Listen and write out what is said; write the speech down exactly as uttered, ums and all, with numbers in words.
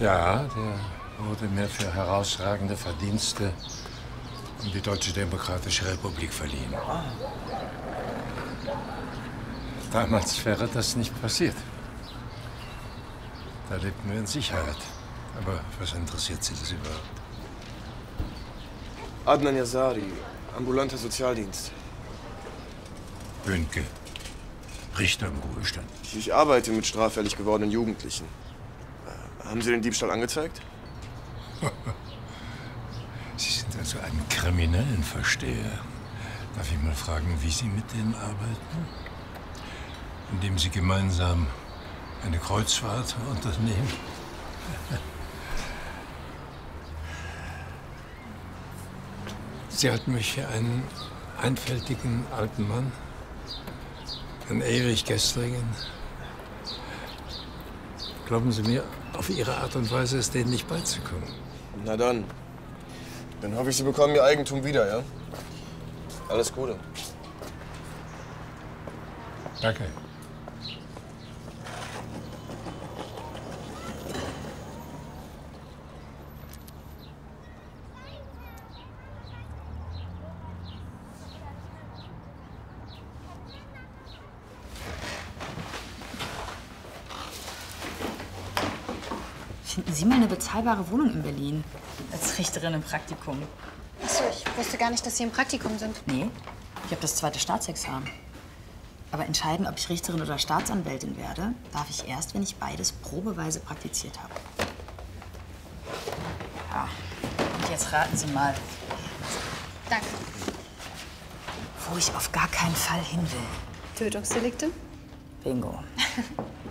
Ja, der wurde mir für herausragende Verdienste um die Deutsche Demokratische Republik verliehen. Ah. Damals wäre das nicht passiert. Da lebten wir in Sicherheit. Aber was interessiert Sie das überhaupt? Adnan Yazari, ambulanter Sozialdienst. Bönke, Richter im Ruhestand. Ich arbeite mit straffällig gewordenen Jugendlichen. Äh, haben Sie den Diebstahl angezeigt? Sie sind also ein kriminellen Versteher. Darf ich mal fragen, wie Sie mit denen arbeiten? Indem Sie gemeinsam eine Kreuzfahrt unternehmen? Sie halten mich für einen einfältigen alten Mann, einen ewig gestrigen. Glauben Sie mir, auf Ihre Art und Weise ist denen nicht beizukommen. Na dann. Dann hoffe ich, Sie bekommen Ihr Eigentum wieder, ja? Alles Gute. Danke. Finden Sie mal eine bezahlbare Wohnung in Berlin als Richterin im Praktikum? Achso, ich wusste gar nicht, dass Sie im Praktikum sind. Nee, ich habe das zweite Staatsexamen. Aber entscheiden, ob ich Richterin oder Staatsanwältin werde, darf ich erst, wenn ich beides probeweise praktiziert habe. Ja, und jetzt raten Sie mal, Danke. wo ich auf gar keinen Fall hin will. Tötungsdelikte? Bingo.